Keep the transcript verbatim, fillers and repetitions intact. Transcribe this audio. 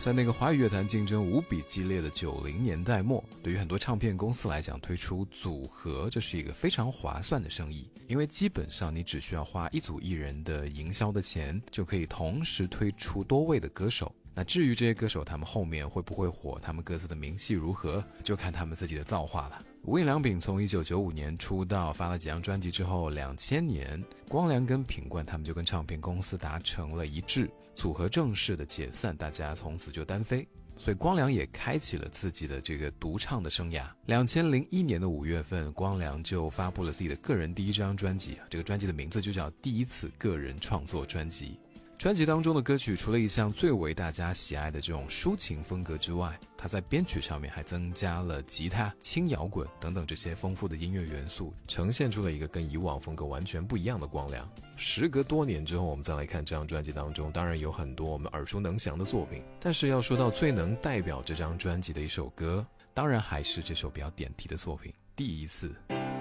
在那个华语乐坛竞争无比激烈的九零年代末，对于很多唱片公司来讲，推出组合这是一个非常划算的生意，因为基本上你只需要花一组艺人的营销的钱，就可以同时推出多位的歌手。那至于这些歌手他们后面会不会火，他们各自的名气如何，就看他们自己的造化了。无印良品从一九九五年出道，发了几张专辑之后，两千年光良跟品冠他们就跟唱片公司达成了一致，组合正式的解散，大家从此就单飞。所以光良也开启了自己的这个独唱的生涯。两千零一年的五月份，光良就发布了自己的个人第一张专辑，这个专辑的名字就叫第一次个人创作专辑。专辑当中的歌曲除了一项最为大家喜爱的这种抒情风格之外，它在编曲上面还增加了吉他、轻摇滚等等这些丰富的音乐元素，呈现出了一个跟以往风格完全不一样的光良。时隔多年之后，我们再来看这张专辑当中，当然有很多我们耳熟能详的作品，但是要说到最能代表这张专辑的一首歌，当然还是这首比较点题的作品《第一次》。